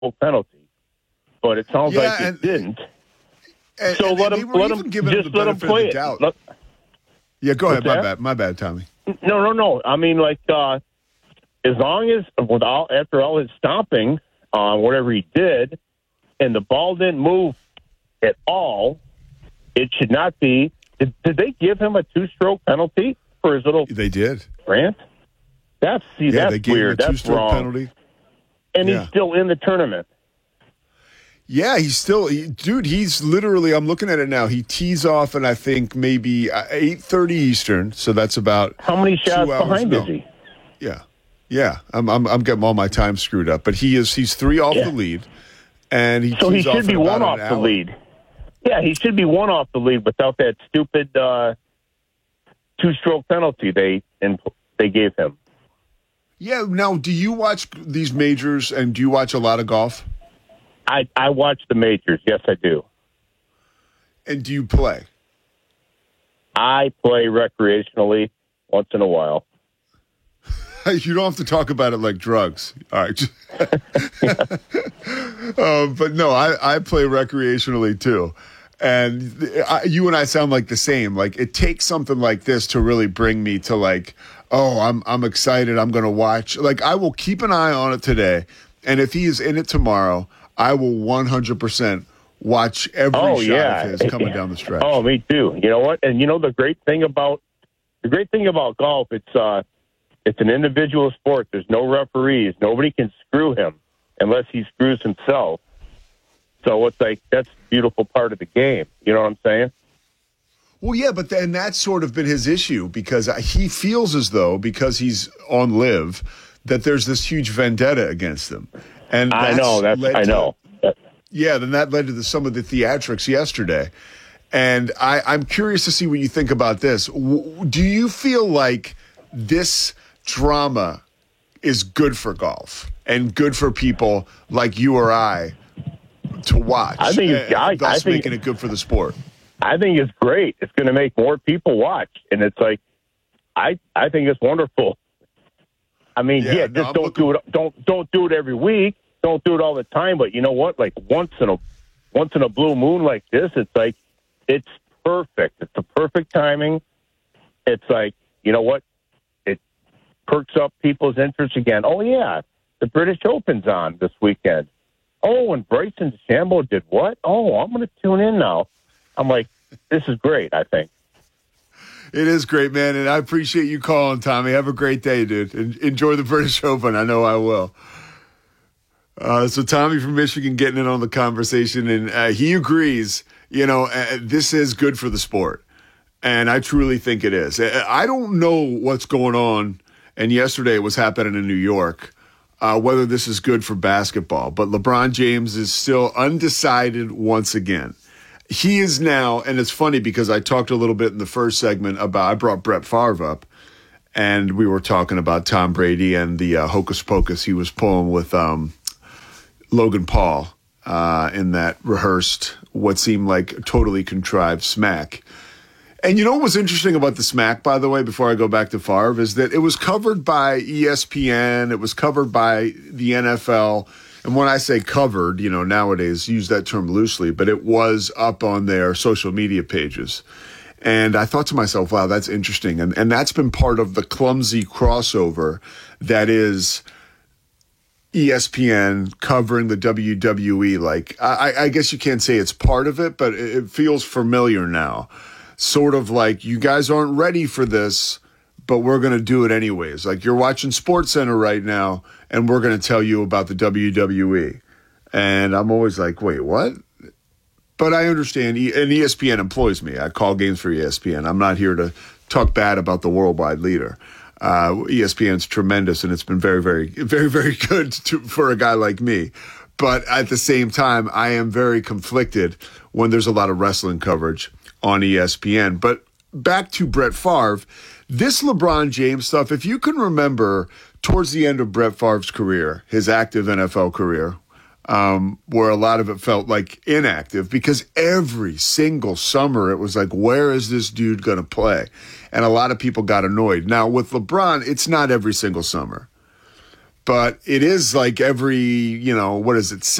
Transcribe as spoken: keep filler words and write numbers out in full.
penalty, but it sounds Yeah, like it and- didn't. And, So and, let and him, they were let even him giving him just the let him benefit play of the it. doubt. Let- Yeah, go ahead. What's My that? bad. My bad, Tommy. No, no, no. I mean, like, uh, as long as without after all his stomping, uh, whatever he did, and the ball didn't move at all, it should not be. Did, did they give him a two-stroke penalty for his little They did. rant? That's see, Yeah, that's they gave weird. him a That's two-stroke wrong. penalty. And Yeah. he's still in the tournament. Yeah, he's still, he, dude. He's literally. I'm looking at it now. He tees off, and I think maybe uh, eight thirty Eastern. So that's about How many two shots hours- behind no. is he? Yeah, yeah. I'm, I'm I'm getting all my time screwed up, but he is. He's three off Yeah. the lead, and he So he tees off should be in about one an off the hour. lead. Yeah, he should be one off the lead without that stupid uh, two-stroke penalty they and they gave him. Yeah. Now, do you watch these majors, and do you watch a lot of golf? I I watch the majors. Yes, I do. And do you play? I play recreationally once in a while. You don't have to talk about it like drugs. All right. um, but no, I, I play recreationally too. And I, you and I sound like the same. Like it takes something like this to really bring me to like, oh, I'm I'm excited. I'm going to watch. Like I will keep an eye on it today. And if he is in it tomorrow, I will one hundred percent watch every Oh, shot yeah. of his coming down the stretch. Oh, me too. You know what? And you know the great thing about the great thing about golf, it's uh, it's an individual sport. There's no referees. Nobody can screw him unless he screws himself. So it's like that's the beautiful part of the game. You know what I'm saying? Well, yeah, but then that's sort of been his issue because he feels as though because he's on live that there's this huge vendetta against him. And I know that's led I to- know. Yeah, then that led to the, some of the theatrics yesterday. And I, I'm curious to see what you think about this. W- do you feel like this drama is good for golf and good for people like you or I to watch? I think it's- and I- thus I think- making it good for the sport. I think it's great. It's going to make more people watch, and it's like I I think it's wonderful. I mean, Yeah, yeah, no, just I'm don't looking- do it. Don't don't do it every week. Don't do it all the time. But you know what? Like once in a once in a blue moon like this, it's like it's perfect. It's the perfect timing. It's like you know what? It perks up people's interest again. Oh yeah, the British Open's on this weekend. Oh, and Bryson DeChambeau did what? Oh, I'm going to tune in now. I'm like, this is great, I think. It is great, man, and I appreciate you calling, Tommy. Have a great day, dude. En- Enjoy the British Open. I know I will. Uh, so Tommy from Michigan getting in on the conversation, and uh, he agrees, you know, uh, this is good for the sport, and I truly think it is. I I don't know what's going on, and yesterday it was happening in New York, uh, whether this is good for basketball, but LeBron James is still undecided once again. He is now, and it's funny because I talked a little bit in the first segment about, I brought Brett Favre up, and we were talking about Tom Brady and the uh, hocus pocus he was pulling with um, Logan Paul uh, in that rehearsed, what seemed like a totally contrived smack. And you know what was interesting about the smack, by the way, before I go back to Favre, is that it was covered by E S P N, it was covered by the N F L. And when I say covered, you know, nowadays use that term loosely, but it was up on their social media pages. And I thought to myself, wow, that's interesting. And and that's been part of the clumsy crossover that is E S P N covering the W W E. Like, I, I guess you can't say it's part of it, but it feels familiar now. Sort of like, you guys aren't ready for this, but we're going to do it anyways. Like, you're watching SportsCenter right now, and we're going to tell you about the W W E. And I'm always like, wait, what? But I understand, and E S P N employs me. I call games for E S P N. I'm not here to talk bad about the worldwide leader. Uh, E S P N's tremendous, and it's been very, very, very, very good to, for a guy like me. But at the same time, I am very conflicted when there's a lot of wrestling coverage on E S P N. But back to Brett Favre, this LeBron James stuff, if you can remember towards the end of Brett Favre's career, his active N F L career, um, where a lot of it felt like inactive because every single summer it was like, where is this dude going to play? And a lot of people got annoyed. Now with LeBron, it's not every single summer. but it is like every, you know, what is it,